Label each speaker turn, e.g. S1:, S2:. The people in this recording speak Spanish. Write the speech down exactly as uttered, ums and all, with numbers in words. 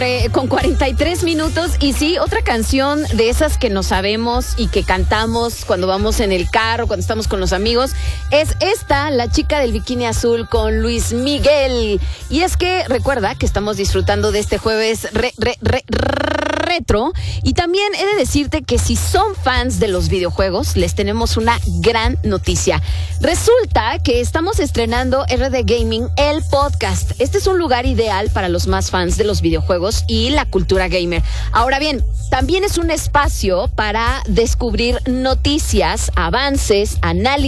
S1: Eh, con cuarenta y tres minutos, y sí, otra canción de esas que no sabemos y que cantamos cuando vamos en el carro, cuando estamos con los amigos, es esta, La Chica del Bikini Azul con Luis Miguel. Y es que recuerda que estamos disfrutando de este jueves re, re, re, retro, y también he de decirte que si son fans de los videojuegos, les tenemos una gran noticia. Resulta que estamos estrenando R D Gaming, el podcast. Este es un lugar ideal para los más fans de los videojuegos y la cultura gamer. Ahora bien, también es un espacio para descubrir noticias, avances, análisis